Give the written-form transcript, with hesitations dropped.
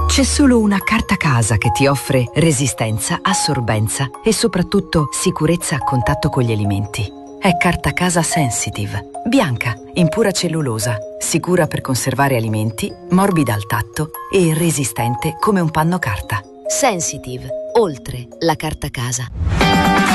C'è solo una carta casa che ti offre resistenza, assorbenza e soprattutto sicurezza a contatto con gli alimenti. È Carta Casa Sensitive. Bianca, in pura cellulosa, sicura per conservare alimenti, morbida al tatto e resistente come un panno carta. Sensitive, oltre la carta casa.